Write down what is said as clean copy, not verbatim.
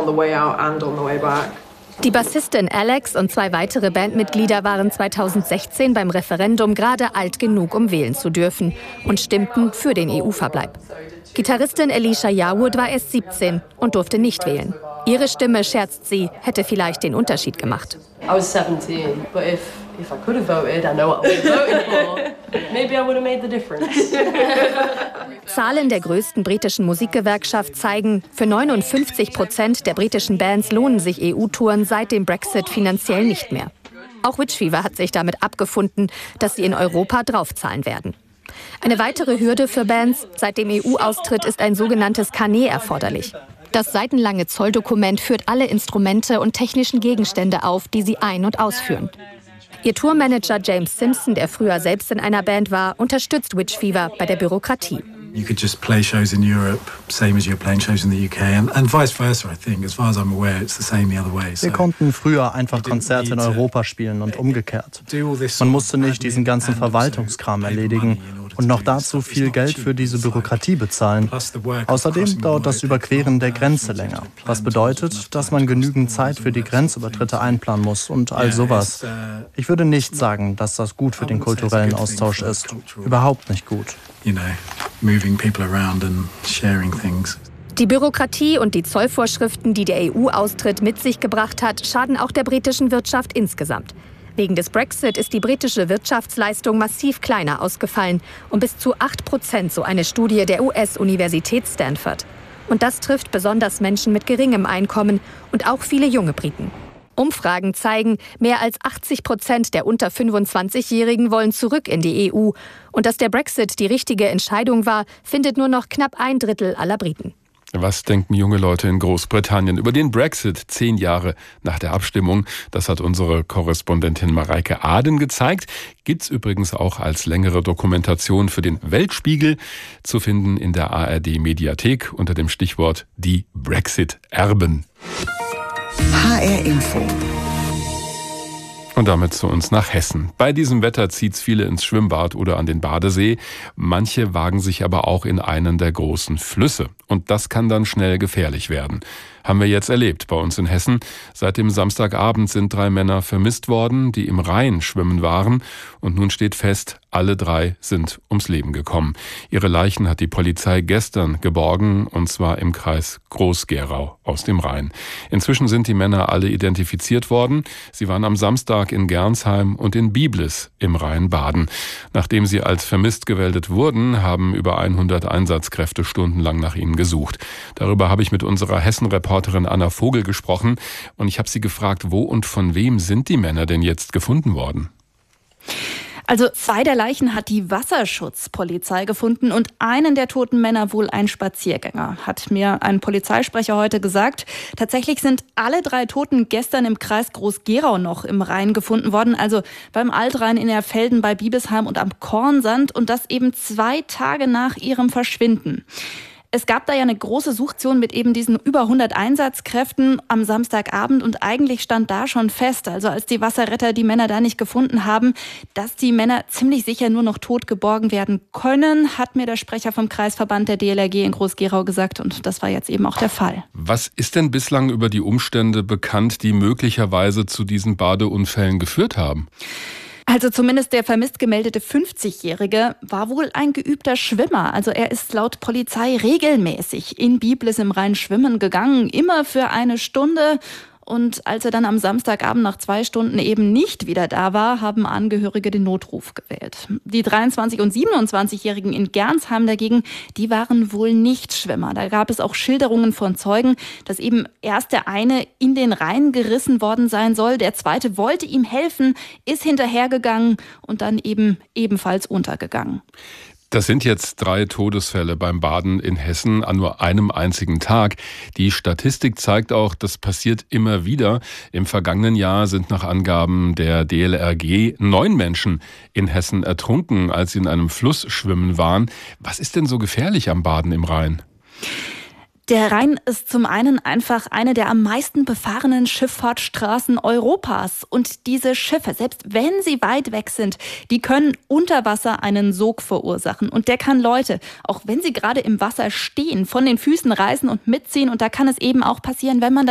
on the way out and on the way back. Die Bassistin Alex und 2 weitere Bandmitglieder waren 2016 beim Referendum gerade alt genug, um wählen zu dürfen und stimmten für den EU-Verbleib. Gitarristin Alicia Yarwood war erst 17 und durfte nicht wählen. Ihre Stimme, scherzt sie, hätte vielleicht den Unterschied gemacht. I was 17, but if I could have voted, I know what I would have voted for. Maybe I would have made the difference. Zahlen der größten britischen Musikgewerkschaft zeigen, für 59% der britischen Bands lohnen sich EU-Touren seit dem Brexit finanziell nicht mehr. Auch Witch Fever hat sich damit abgefunden, dass sie in Europa draufzahlen werden. Eine weitere Hürde für Bands: Seit dem EU-Austritt ist ein sogenanntes Carnet erforderlich. Das seitenlange Zolldokument führt alle Instrumente und technischen Gegenstände auf, die sie ein- und ausführen. Ihr Tourmanager James Simpson, der früher selbst in einer Band war, unterstützt Witch Fever bei der Bürokratie. You could just play shows in Europe, same as you're playing shows in the UK, and vice versa, I think. As far as I'm aware, it's the same the other way. Wir konnten früher einfach Konzerte in Europa spielen und umgekehrt. Man musste nicht diesen ganzen Verwaltungskram erledigen und noch dazu viel Geld für diese Bürokratie bezahlen. Außerdem dauert das Überqueren der Grenze länger, was bedeutet, dass man genügend Zeit für die Grenzübertritte einplanen muss und all sowas. Ich würde nicht sagen, dass das gut für den kulturellen Austausch ist. Überhaupt nicht gut. Moving people around and sharing things. Die Bürokratie und die Zollvorschriften, die der EU-Austritt mit sich gebracht hat, schaden auch der britischen Wirtschaft insgesamt. Wegen des Brexit ist die britische Wirtschaftsleistung massiv kleiner ausgefallen, um bis zu 8%, so eine Studie der US-Universität Stanford. Und das trifft besonders Menschen mit geringem Einkommen und auch viele junge Briten. Umfragen zeigen, mehr als 80% der unter 25-Jährigen wollen zurück in die EU. Und dass der Brexit die richtige Entscheidung war, findet nur noch knapp 1/3 aller Briten. Was denken junge Leute in Großbritannien über den Brexit 10 Jahre nach der Abstimmung? Das hat unsere Korrespondentin Mareike Aden gezeigt. Gibt's übrigens auch als längere Dokumentation für den Weltspiegel zu finden in der ARD-Mediathek unter dem Stichwort Die Brexit-Erben. HR Info. Und damit zu uns nach Hessen. Bei diesem Wetter zieht's viele ins Schwimmbad oder an den Badesee. Manche wagen sich aber auch in einen der großen Flüsse. Und das kann dann schnell gefährlich werden. Haben wir jetzt erlebt bei uns in Hessen. Seit dem Samstagabend sind 3 Männer vermisst worden, die im Rhein schwimmen waren. Und nun steht fest, alle 3 sind ums Leben gekommen. Ihre Leichen hat die Polizei gestern geborgen, und zwar im Kreis Groß-Gerau aus dem Rhein. Inzwischen sind die Männer alle identifiziert worden. Sie waren am Samstag in Gernsheim und in Biblis im Rhein baden. Nachdem sie als vermisst gemeldet wurden, haben über 100 Einsatzkräfte stundenlang nach ihnen gesucht. Darüber habe ich mit unserer Hessen-Reporterin Anna Vogel gesprochen und ich habe sie gefragt, wo und von wem sind die Männer denn jetzt gefunden worden? Also 2 der Leichen hat die Wasserschutzpolizei gefunden und einen der toten Männer wohl ein Spaziergänger, hat mir ein Polizeisprecher heute gesagt. Tatsächlich sind alle 3 Toten gestern im Kreis Groß-Gerau noch im Rhein gefunden worden, also beim Altrhein in Erfelden, bei Bibesheim und am Kornsand, und das eben 2 Tage nach ihrem Verschwinden. Es gab da ja eine große Suchaktion mit eben diesen über 100 Einsatzkräften am Samstagabend und eigentlich stand da schon fest, also als die Wasserretter die Männer da nicht gefunden haben, dass die Männer ziemlich sicher nur noch tot geborgen werden können, hat mir der Sprecher vom Kreisverband der DLRG in Groß-Gerau gesagt, und das war jetzt eben auch der Fall. Was ist denn bislang über die Umstände bekannt, die möglicherweise zu diesen Badeunfällen geführt haben? Also zumindest der vermisst gemeldete 50-Jährige war wohl ein geübter Schwimmer. Also er ist laut Polizei regelmäßig in Biblis im Rhein schwimmen gegangen, immer für 1 Stunde. Und als er dann am Samstagabend nach 2 Stunden eben nicht wieder da war, haben Angehörige den Notruf gewählt. Die 23- und 27-Jährigen in Gernsheim dagegen, die waren wohl nicht Schwimmer. Da gab es auch Schilderungen von Zeugen, dass eben erst der eine in den Rhein gerissen worden sein soll. Der zweite wollte ihm helfen, ist hinterhergegangen und dann eben ebenfalls untergegangen. Das sind jetzt 3 Todesfälle beim Baden in Hessen an nur einem einzigen Tag. Die Statistik zeigt auch, das passiert immer wieder. Im vergangenen Jahr sind nach Angaben der DLRG 9 Menschen in Hessen ertrunken, als sie in einem Fluss schwimmen waren. Was ist denn so gefährlich am Baden im Rhein? Der Rhein ist zum einen einfach eine der am meisten befahrenen Schifffahrtsstraßen Europas. Und diese Schiffe, selbst wenn sie weit weg sind, die können unter Wasser einen Sog verursachen. Und der kann Leute, auch wenn sie gerade im Wasser stehen, von den Füßen reißen und mitziehen. Und da kann es eben auch passieren, wenn man